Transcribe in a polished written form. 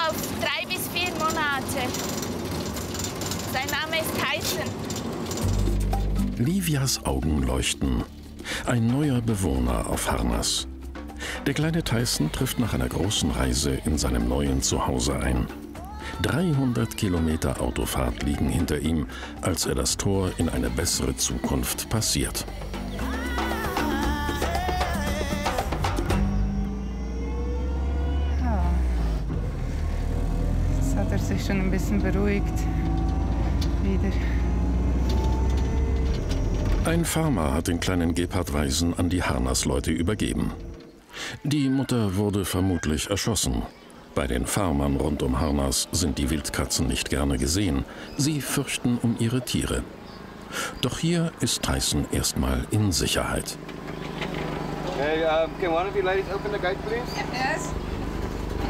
auf 3 bis 4 Monate. Sein Name ist Tyson. Livias Augen leuchten. Ein neuer Bewohner auf Harnas. Der kleine Tyson trifft nach einer großen Reise in seinem neuen Zuhause ein. 300 Kilometer Autofahrt liegen hinter ihm, als er das Tor in eine bessere Zukunft passiert. Jetzt hat er sich schon ein bisschen beruhigt. Wieder. Ein Farmer hat den kleinen Gebhard-Waisen an die Harnas-Leute übergeben. Die Mutter wurde vermutlich erschossen. Bei den Farmern rund um Harnas sind die Wildkatzen nicht gerne gesehen. Sie fürchten um ihre Tiere. Doch hier ist Tyson erstmal in Sicherheit. Hey, can one of you ladies open the gate, please? Yes.